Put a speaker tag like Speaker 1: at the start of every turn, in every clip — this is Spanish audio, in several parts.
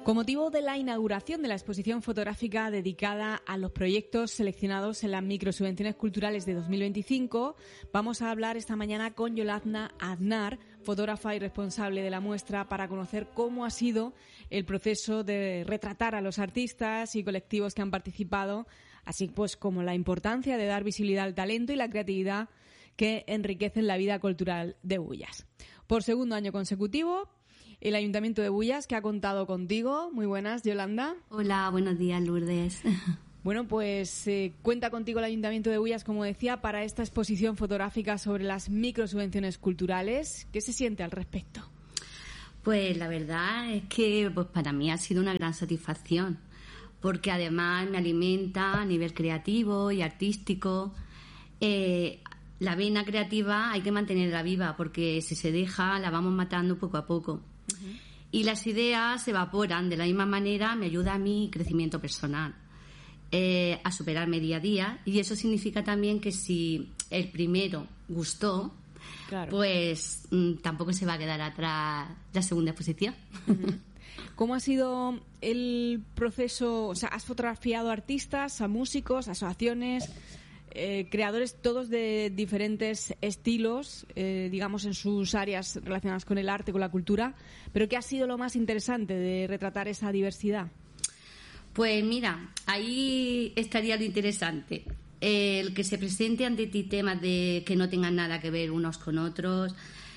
Speaker 1: Con motivo de la inauguración de la exposición fotográfica dedicada a los proyectos seleccionados en las microsubvenciones culturales de 2025, vamos a hablar esta mañana con Yolanda Aznar, fotógrafa y responsable de la muestra, para conocer cómo ha sido el proceso de retratar a los artistas y colectivos que han participado, así pues como la importancia de dar visibilidad al talento y la creatividad que enriquecen la vida cultural de Bullas. Por segundo año consecutivo, el Ayuntamiento de Bullas, que ha contado contigo. Muy buenas, Yolanda.
Speaker 2: Hola, buenos días, Lourdes.
Speaker 1: Bueno, pues cuenta contigo el Ayuntamiento de Bullas, como decía, para esta exposición fotográfica sobre las microsubvenciones culturales. ¿Qué se siente al respecto?
Speaker 2: Pues la verdad es que para mí ha sido una gran satisfacción, porque además me alimenta a nivel creativo y artístico. La vena creativa hay que mantenerla viva, porque si se deja la vamos matando poco a poco. Y las ideas se evaporan. De la misma manera me ayuda a mi crecimiento personal, a superarme día a día, y eso significa también que si el primero gustó, claro, pues tampoco se va a quedar atrás la segunda exposición.
Speaker 1: ¿Cómo ha sido el proceso? O sea, ¿has fotografiado artistas, a músicos, asociaciones, creadores, todos de diferentes estilos, digamos, en sus áreas relacionadas con el arte, con la cultura? ¿Pero qué ha sido lo más interesante de retratar esa diversidad?
Speaker 2: Pues mira, ahí estaría lo interesante. El que se presente ante ti temas de que no tengan nada que ver unos con otros,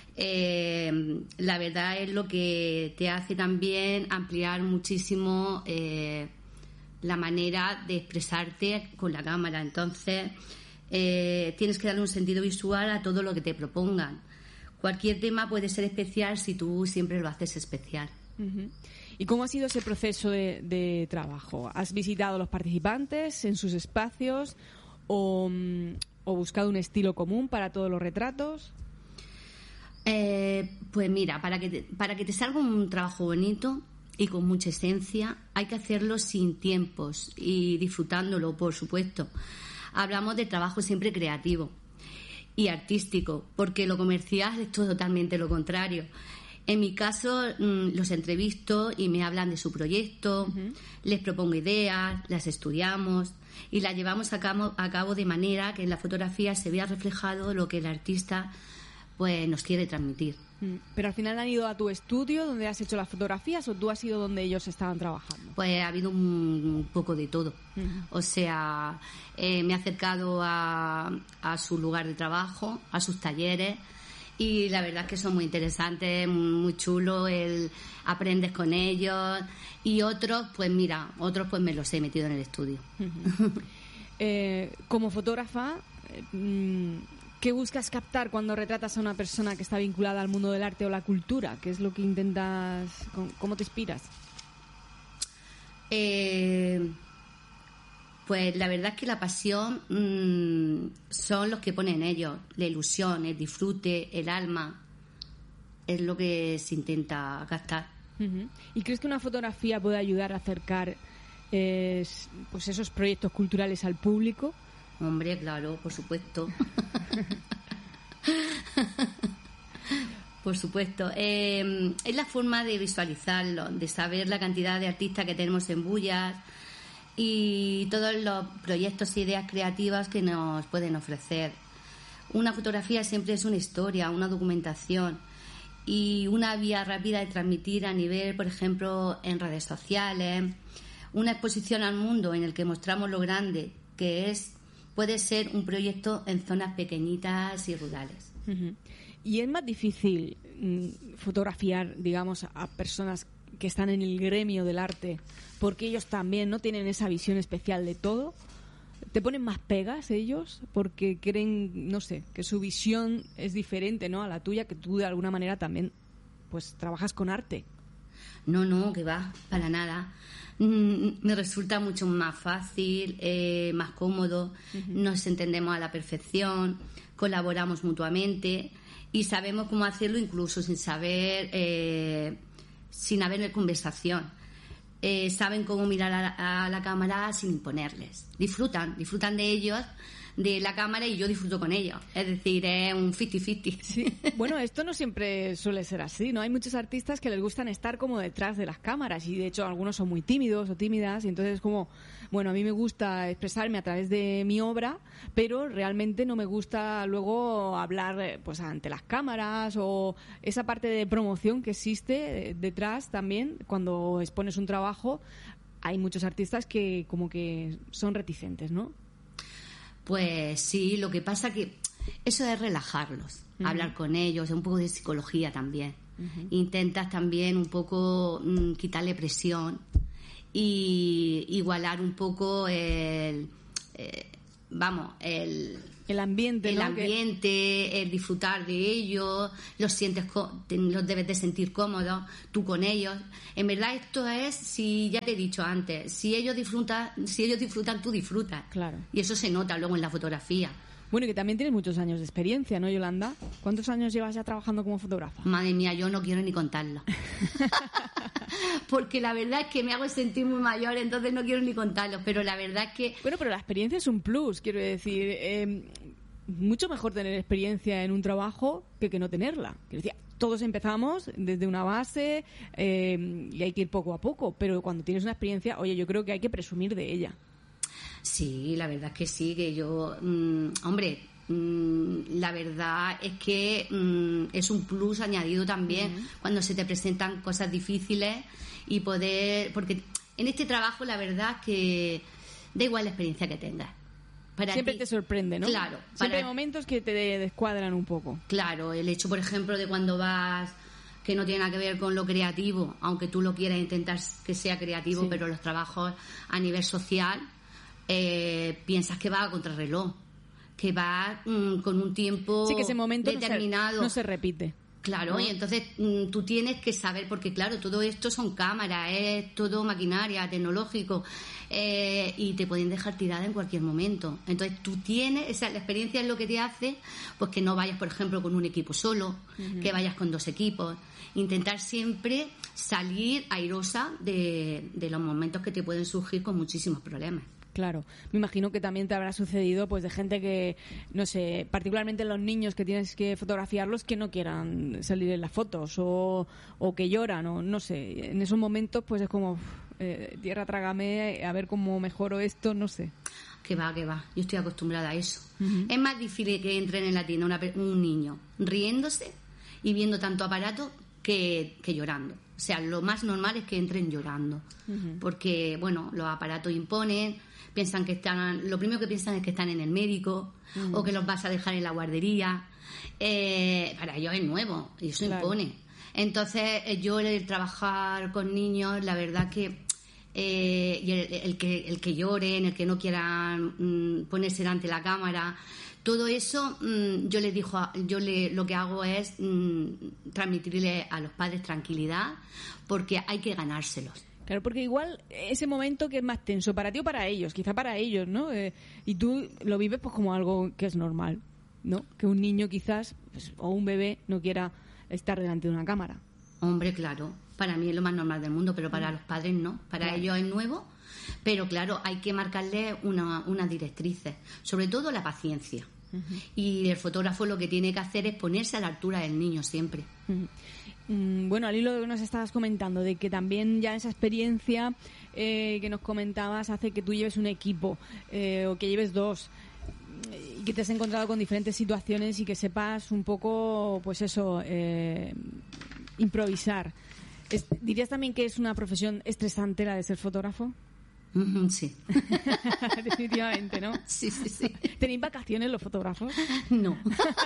Speaker 2: la verdad es lo que te hace también ampliar muchísimo la manera de expresarte con la cámara. Entonces tienes que darle un sentido visual a todo lo que te propongan. Cualquier tema puede ser especial si tú siempre lo haces especial.
Speaker 1: Uh-huh. ¿Y cómo ha sido ese proceso de trabajo? ¿Has visitado a los participantes en sus espacios o buscado un estilo común para todos los retratos?
Speaker 2: Pues mira, para que te salga un trabajo bonito y con mucha esencia, hay que hacerlo sin tiempos y disfrutándolo, por supuesto. Hablamos de trabajo siempre creativo y artístico, porque lo comercial es totalmente lo contrario. En mi caso, los entrevisto y me hablan de su proyecto, uh-huh, les propongo ideas, las estudiamos y las llevamos a cabo de manera que en la fotografía se vea reflejado lo que el artista pues nos quiere transmitir.
Speaker 1: ¿Pero al final han ido a tu estudio donde has hecho las fotografías o tú has ido donde ellos estaban trabajando?
Speaker 2: Pues ha habido un poco de todo. Uh-huh. O sea, me he acercado a su lugar de trabajo, a sus talleres, y la verdad es que son muy interesantes, muy chulos, aprendes con ellos, y otros pues me los he metido en el estudio.
Speaker 1: Uh-huh. Como fotógrafa, ¿qué buscas captar cuando retratas a una persona que está vinculada al mundo del arte o la cultura? ¿Qué es lo que intentas? ¿Cómo te inspiras?
Speaker 2: Pues la verdad es que la pasión son los que ponen ellos, la ilusión, el disfrute, el alma, es lo que se intenta captar.
Speaker 1: Uh-huh. ¿Y crees que una fotografía puede ayudar a acercar pues esos proyectos culturales al público?
Speaker 2: Hombre, claro, por supuesto. Por supuesto. Es la forma de visualizarlo, de saber la cantidad de artistas que tenemos en Bullas y todos los proyectos e ideas creativas que nos pueden ofrecer. Una fotografía siempre es una historia, una documentación y una vía rápida de transmitir a nivel, por ejemplo, en redes sociales, una exposición al mundo en el que mostramos lo grande que puede ser un proyecto en zonas pequeñitas y rurales.
Speaker 1: Uh-huh. ¿Y es más difícil fotografiar, digamos, a personas que están en el gremio del arte porque ellos también no tienen esa visión especial de todo? ¿Te ponen más pegas ellos porque creen, no sé, que su visión es diferente, ¿no?, a la tuya, que tú de alguna manera también pues trabajas con arte?
Speaker 2: No, que va, para nada. Me resulta mucho más fácil, más cómodo. Uh-huh. Nos entendemos a la perfección, colaboramos mutuamente y sabemos cómo hacerlo incluso sin haber conversación. Saben cómo mirar a la cámara sin imponerles. Disfrutan de ellos, de la cámara y yo disfruto con ellos. Es decir, es un 50-50.
Speaker 1: Sí. Bueno, esto no siempre suele ser así, ¿no? Hay muchos artistas que les gustan estar como detrás de las cámaras y de hecho algunos son muy tímidos o tímidas y entonces como, bueno, a mí me gusta expresarme a través de mi obra, pero realmente no me gusta luego hablar pues ante las cámaras o esa parte de promoción que existe detrás también cuando expones un trabajo. Hay muchos artistas que como que son reticentes, ¿no?
Speaker 2: Pues sí, lo que pasa que eso es relajarlos, hablar con ellos, un poco de psicología también. Intentas también un poco quitarle presión y igualar un poco el
Speaker 1: ambiente, ¿no?
Speaker 2: El disfrutar de ellos, los debes de sentir cómodos, tú con ellos. En verdad esto es, si ya te he dicho antes, si ellos disfrutan, tú disfrutas.
Speaker 1: Claro.
Speaker 2: Y eso se nota luego en la fotografía.
Speaker 1: Bueno, y que también tienes muchos años de experiencia, ¿no, Yolanda? ¿Cuántos años llevas ya trabajando como fotógrafa?
Speaker 2: Madre mía, yo no quiero ni contarlo. Porque la verdad es que me hago sentir muy mayor, entonces no quiero ni contarlo. Pero la verdad es que...
Speaker 1: Bueno, pero la experiencia es un plus, quiero decir. Mucho mejor tener experiencia en un trabajo que no tenerla. Quiero decir, todos empezamos desde una base y hay que ir poco a poco. Pero cuando tienes una experiencia, oye, yo creo que hay que presumir de ella.
Speaker 2: Sí, la verdad es que sí, que yo... la verdad es que es un plus añadido también cuando se te presentan cosas difíciles y poder... Porque en este trabajo la verdad es que da igual la experiencia que tengas.
Speaker 1: Siempre te sorprende, ¿no?
Speaker 2: Claro.
Speaker 1: Siempre hay momentos que te descuadran un poco.
Speaker 2: Claro, el hecho, por ejemplo, de cuando vas... que no tiene nada que ver con lo creativo, aunque tú lo quieras intentar que sea creativo, sí. Pero los trabajos a nivel social piensas que va a contrarreloj, que va con un tiempo
Speaker 1: que ese momento
Speaker 2: determinado.
Speaker 1: No se repite.
Speaker 2: Claro, ¿no? Y entonces tú tienes que saber, porque claro, todo esto son cámaras, es todo maquinaria, tecnológico, y te pueden dejar tirada en cualquier momento. Entonces tú tienes, la experiencia es lo que te hace, pues que no vayas, por ejemplo, con un equipo solo, que vayas con 2 equipos. Intentar siempre salir airosa de los momentos que te pueden surgir con muchísimos problemas.
Speaker 1: Claro, me imagino que también te habrá sucedido pues de gente que, no sé, particularmente los niños que tienes que fotografiarlos que no quieran salir en las fotos o que lloran o no sé, en esos momentos pues es como tierra trágame, a ver cómo mejoro esto, no sé.
Speaker 2: Que va, yo estoy acostumbrada a eso. Es más difícil que entren en la tienda un niño riéndose y viendo tanto aparato que llorando. O sea, lo más normal es que entren llorando, porque, bueno, los aparatos imponen, piensan que están, lo primero que piensan es que están en el médico o que los vas a dejar en la guardería. Para ellos es nuevo y eso impone. Entonces, yo el trabajar con niños, la verdad que y el que lloren, el que no quieran ponerse delante de la cámara, todo eso lo que hago es transmitirle a los padres tranquilidad, porque hay que ganárselos.
Speaker 1: Claro, porque igual ese momento que es más tenso para ti o para ellos, quizá para ellos, ¿no? Y tú lo vives pues como algo que es normal, ¿no? Que un niño quizás pues, o un bebé no quiera estar delante de una cámara.
Speaker 2: Hombre, claro, para mí es lo más normal del mundo, pero para los padres no. Para ellos es nuevo, pero claro, hay que marcarle unas directrices, sobre todo la paciencia. Y el fotógrafo lo que tiene que hacer es ponerse a la altura del niño siempre.
Speaker 1: Bueno, al hilo de lo que nos estabas comentando, de que también ya esa experiencia que nos comentabas hace que tú lleves un equipo o que lleves 2 y que te has encontrado con diferentes situaciones y que sepas un poco, pues eso, improvisar. ¿Dirías también que es una profesión estresante la de ser fotógrafo?
Speaker 2: Sí.
Speaker 1: Definitivamente, ¿no?
Speaker 2: Sí.
Speaker 1: ¿Tenéis vacaciones los fotógrafos?
Speaker 2: No.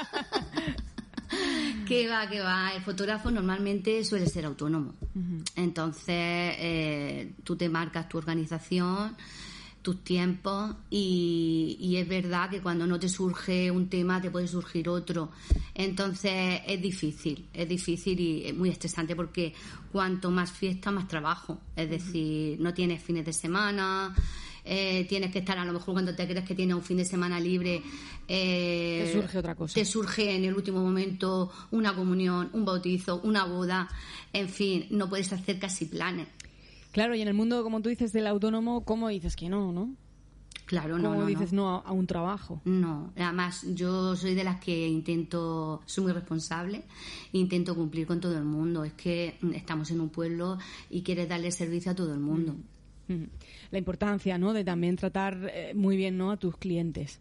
Speaker 2: ¿Qué va? El fotógrafo normalmente suele ser autónomo. Entonces, tú te marcas tu organización, tus tiempos y es verdad que cuando no te surge un tema te puede surgir otro. Entonces, es difícil y es muy estresante porque cuanto más fiesta, más trabajo. Es decir, no tienes fines de semana... tienes que estar, a lo mejor cuando te crees que tienes un fin de semana libre
Speaker 1: te surge otra cosa,
Speaker 2: te surge en el último momento una comunión, un bautizo, una boda, en fin, no puedes hacer casi planes.
Speaker 1: Claro, y en el mundo, como tú dices, del autónomo, ¿cómo dices que no?
Speaker 2: Claro,
Speaker 1: como dices, no a un trabajo.
Speaker 2: No, además yo soy de las que soy muy responsable, intento cumplir con todo el mundo. Es que estamos en un pueblo y quieres darle servicio a todo el mundo.
Speaker 1: La importancia, ¿no?, de también tratar muy bien, ¿no?, a tus clientes.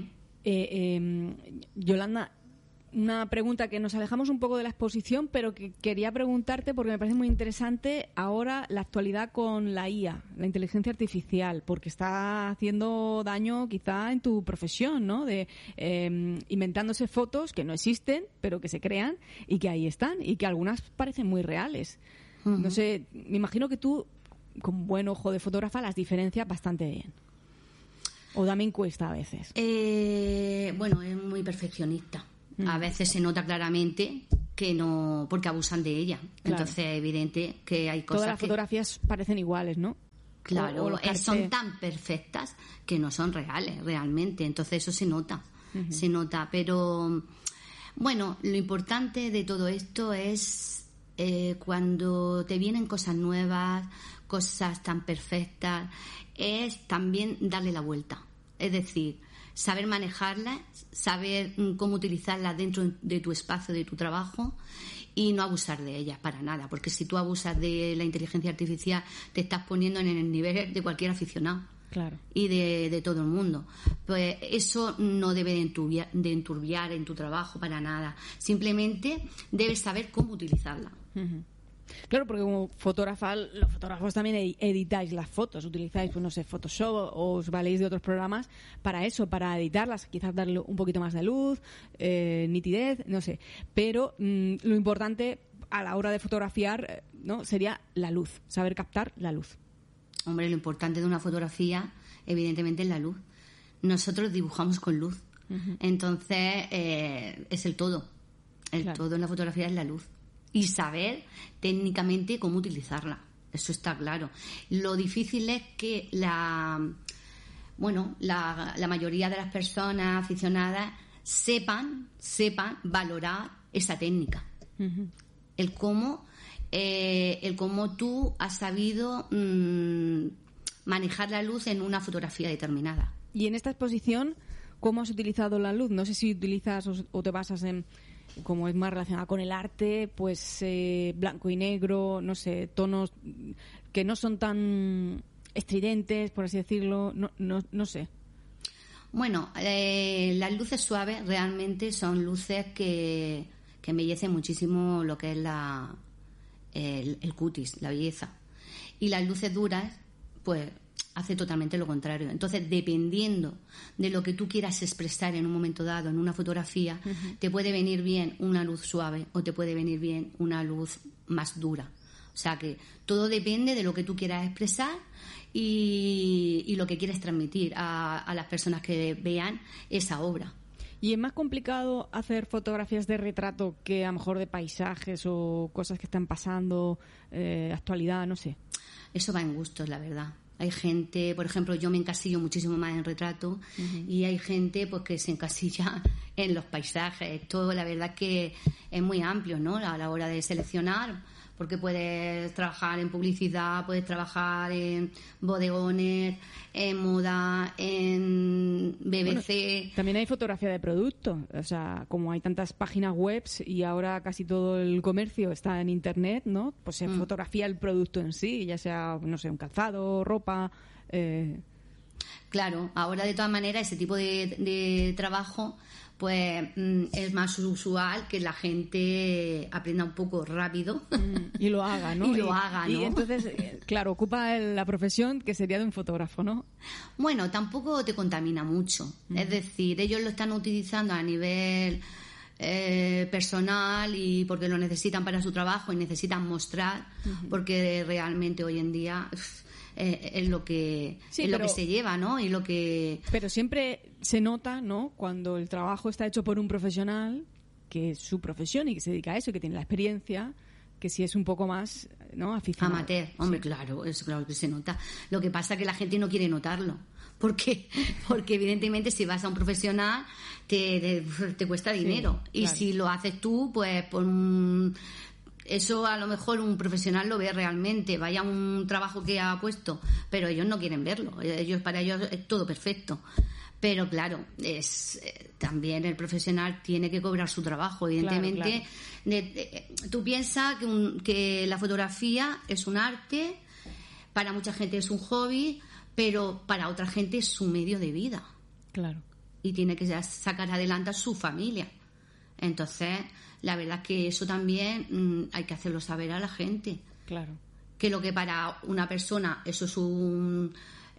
Speaker 1: Yolanda, una pregunta que nos alejamos un poco de la exposición, pero que quería preguntarte porque me parece muy interesante ahora la actualidad con la IA, la inteligencia artificial, porque está haciendo daño quizá en tu profesión, ¿no?, de inventándose fotos que no existen, pero que se crean y que ahí están y que algunas parecen muy reales. No sé, me imagino que tú, con buen ojo de fotógrafa, las diferencias bastante bien. ¿O también cuesta a veces?
Speaker 2: Bueno, es muy perfeccionista. A veces se nota claramente que no, porque abusan de ella. Claro. Entonces es evidente que hay cosas.
Speaker 1: Todas las fotografías parecen iguales, ¿no?
Speaker 2: Claro, son tan perfectas que no son reales, realmente. Entonces eso se nota, se nota. Pero bueno, lo importante de todo esto es cuando te vienen cosas nuevas, cosas tan perfectas, es también darle la vuelta. Es decir, saber manejarlas, saber cómo utilizarlas dentro de tu espacio, de tu trabajo, y no abusar de ellas para nada, porque si tú abusas de la inteligencia artificial te estás poniendo en el nivel de cualquier aficionado.
Speaker 1: Claro.
Speaker 2: Y de todo el mundo. Pues eso no debe de enturbiar en tu trabajo para nada. Simplemente debes saber cómo utilizarla.
Speaker 1: Claro, porque como fotógrafa, los fotógrafos también editáis las fotos, utilizáis, pues no sé, Photoshop o os valéis de otros programas para eso, para editarlas, quizás darle un poquito más de luz, nitidez, no sé. Pero lo importante a la hora de fotografiar, ¿no?, sería la luz, saber captar la luz.
Speaker 2: Hombre, lo importante de una fotografía, evidentemente, es la luz. Nosotros dibujamos con luz. Entonces, es el todo. El todo en la fotografía es la luz. Y saber técnicamente cómo utilizarla. Eso está claro. Lo difícil es que la mayoría de las personas aficionadas sepan valorar esa técnica. El cómo tú has sabido manejar la luz en una fotografía determinada.
Speaker 1: Y en esta exposición, ¿cómo has utilizado la luz? No sé si utilizas o te basas en, como es más relacionada con el arte, pues blanco y negro, no sé, tonos que no son tan estridentes, por así decirlo, no sé.
Speaker 2: Bueno, las luces suaves realmente son luces que embellecen muchísimo lo que es el cutis, la belleza. Y las luces duras, pues hace totalmente lo contrario. Entonces, dependiendo de lo que tú quieras expresar en un momento dado, en una fotografía, te puede venir bien una luz suave o te puede venir bien una luz más dura. O sea que todo depende de lo que tú quieras expresar y lo que quieres transmitir a las personas que vean esa obra.
Speaker 1: ¿Y es más complicado hacer fotografías de retrato que a lo mejor de paisajes o cosas que están pasando, actualidad, no sé?
Speaker 2: Eso va en gustos, la verdad. Hay gente, por ejemplo, yo me encasillo muchísimo más en retrato y hay gente pues que se encasilla en los paisajes. Esto, la verdad, que es muy amplio, ¿no?, a la hora de seleccionar, porque puedes trabajar en publicidad, puedes trabajar en bodegones, en moda, en BBC.
Speaker 1: Bueno, también hay fotografía de producto, o sea, como hay tantas páginas web y ahora casi todo el comercio está en internet, ¿no? Pues se fotografía el producto en sí, ya sea, no sé, un calzado, ropa.
Speaker 2: Claro, ahora de todas maneras ese tipo de trabajo pues es más usual que la gente aprenda un poco rápido
Speaker 1: y lo haga, ¿no?
Speaker 2: Y
Speaker 1: entonces, claro, ocupa la profesión que sería de un fotógrafo, ¿no?
Speaker 2: Bueno, tampoco te contamina mucho. Es decir, ellos lo están utilizando a nivel personal y porque lo necesitan para su trabajo y necesitan mostrar, porque realmente hoy en día es lo que lo que se lleva, ¿no? Y lo que...
Speaker 1: Pero siempre se nota, ¿no?, cuando el trabajo está hecho por un profesional, que es su profesión y que se dedica a eso y que tiene la experiencia, que si es un poco más, ¿no?, aficionado.
Speaker 2: Amateur, hombre, claro, eso claro que se nota. Lo que pasa es que la gente no quiere notarlo. ¿Por qué? Porque evidentemente si vas a un profesional te cuesta dinero. Y si lo haces tú, pues Eso a lo mejor un profesional lo ve realmente, vaya un trabajo que ha puesto, pero ellos no quieren verlo. Para ellos es todo perfecto. Pero claro, también el profesional tiene que cobrar su trabajo, evidentemente. Claro. Tú piensas que la fotografía es un arte, para mucha gente es un hobby, pero para otra gente es su medio de vida.
Speaker 1: Claro.
Speaker 2: Y tiene que sacar adelante a su familia. Entonces, la verdad es que eso también hay que hacerlo saber a la gente.
Speaker 1: Claro.
Speaker 2: Que lo que para una persona eso es un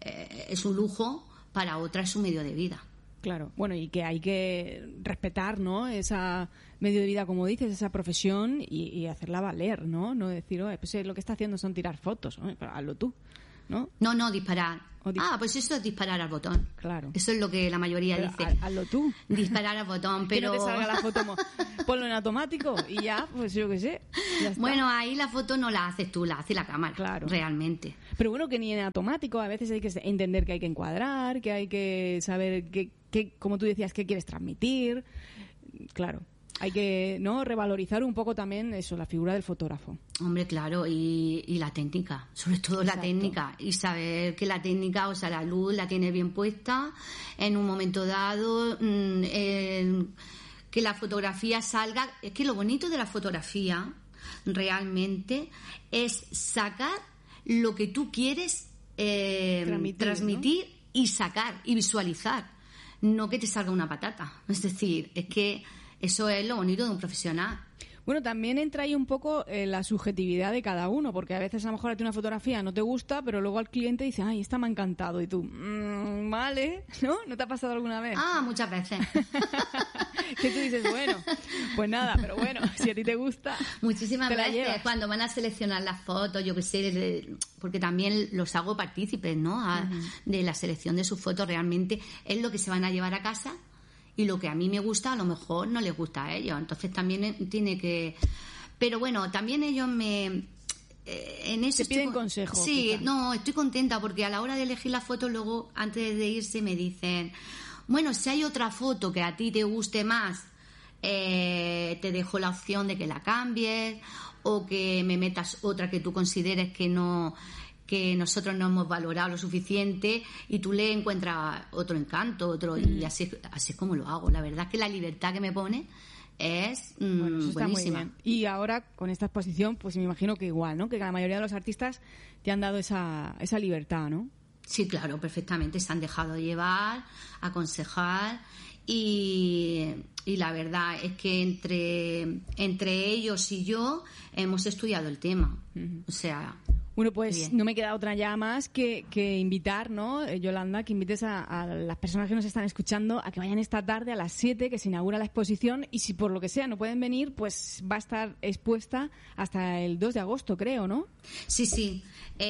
Speaker 2: lujo, para otra es un medio de vida.
Speaker 1: Claro, bueno, y que hay que respetar, ¿no? Esa medio de vida, como dices, esa profesión y hacerla valer, ¿no? No decir, pues lo que está haciendo son tirar fotos, ¿no? Pero hazlo tú, ¿no?
Speaker 2: No, disparar. Pues eso es disparar al botón.
Speaker 1: Claro.
Speaker 2: Eso es lo que la mayoría dice.
Speaker 1: Hazlo tú.
Speaker 2: Disparar al botón, pero...
Speaker 1: Que no te salga la foto, ponlo en automático y ya, pues yo qué sé. Ya está.
Speaker 2: Bueno, ahí la foto no la haces tú, la hace la cámara, claro. Realmente.
Speaker 1: Pero bueno, que ni en automático, a veces hay que entender que hay que encuadrar, que hay que saber como tú decías, qué quieres transmitir. Claro. Hay que, ¿no?, revalorizar un poco también eso, la figura del fotógrafo.
Speaker 2: Hombre, claro, y la técnica, sobre todo la técnica, y saber que la técnica, o sea, la luz la tiene bien puesta en un momento dado, que la fotografía salga. Es que lo bonito de la fotografía realmente es sacar lo que tú quieres transmitir, ¿no? Y sacar y visualizar, no que te salga una patata. Es decir, es que eso es lo bonito de un profesional.
Speaker 1: Bueno, también entra ahí un poco la subjetividad de cada uno, porque a veces a lo mejor a ti una fotografía no te gusta, pero luego al cliente dice, ay, esta me ha encantado, y tú, vale, ¿no? ¿No te ha pasado alguna vez?
Speaker 2: Muchas veces.
Speaker 1: Que tú dices, bueno, pues nada, pero bueno, si a ti te gusta,
Speaker 2: muchísimas veces cuando van a seleccionar las fotos, yo qué sé, porque también los hago partícipes, ¿no? De la selección de sus fotos, realmente es lo que se van a llevar a casa. Y lo que a mí me gusta, a lo mejor no les gusta a ellos. Entonces también tiene que... Pero bueno, también ellos en eso
Speaker 1: te piden consejos.
Speaker 2: Sí, no, estoy contenta porque a la hora de elegir la foto, luego, antes de irse, me dicen, bueno, si hay otra foto que a ti te guste más, te dejo la opción de que la cambies o que me metas otra que tú consideres que nosotros no hemos valorado lo suficiente y tú le encuentras otro encanto, y así es como lo hago. La verdad es que la libertad que me pone es buenísima. Muy bien.
Speaker 1: Y ahora, con esta exposición, pues me imagino que igual, ¿no? Que la mayoría de los artistas te han dado esa libertad, ¿no?
Speaker 2: Sí, claro, perfectamente. Se han dejado llevar, aconsejar y la verdad es que entre ellos y yo hemos estudiado el tema. O sea...
Speaker 1: Bueno, pues bien. No me queda otra ya más que invitar, ¿no, Yolanda? Que invites a las personas que nos están escuchando a que vayan esta tarde a las 7, que se inaugura la exposición, y si por lo que sea no pueden venir, pues va a estar expuesta hasta el 2 de agosto, creo, ¿no?
Speaker 2: Sí.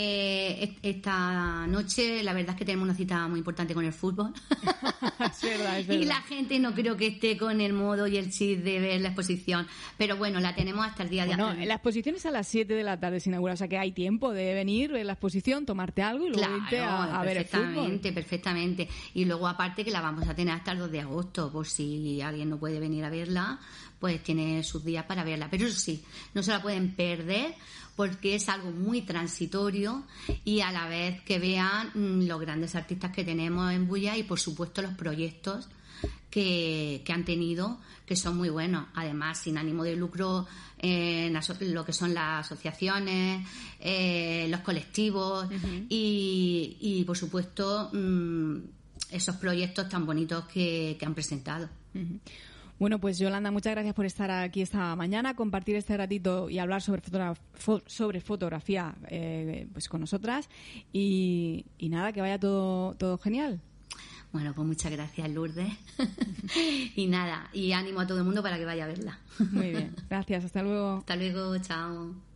Speaker 2: Esta noche la verdad es que tenemos una cita muy importante con el fútbol.
Speaker 1: Es verdad.
Speaker 2: Y la gente no creo que esté con el modo y el chip de ver la exposición. Pero bueno, la tenemos hasta el día de hoy.
Speaker 1: La exposición es a las 7 de la tarde, se inaugura, o sea que hay tiempo de venir, ver la exposición, tomarte algo y luego irte a ver el fútbol.
Speaker 2: Perfectamente. Y luego aparte que la vamos a tener hasta el 2 de agosto, por si alguien no puede venir a verla, pues tiene sus días para verla. Pero eso sí, no se la pueden perder porque es algo muy transitorio y a la vez que vean los grandes artistas que tenemos en Bulla y por supuesto los proyectos que han tenido, que son muy buenos, además sin ánimo de lucro, lo que son las asociaciones, los colectivos y por supuesto esos proyectos tan bonitos que han presentado.
Speaker 1: Bueno, pues Yolanda, muchas gracias por estar aquí esta mañana, compartir este ratito y hablar sobre fotografía pues con nosotras y nada, que vaya todo genial.
Speaker 2: Bueno, pues muchas gracias, Lourdes. Y nada, y ánimo a todo el mundo para que vaya a verla.
Speaker 1: Muy bien, gracias, hasta luego.
Speaker 2: Hasta luego, chao.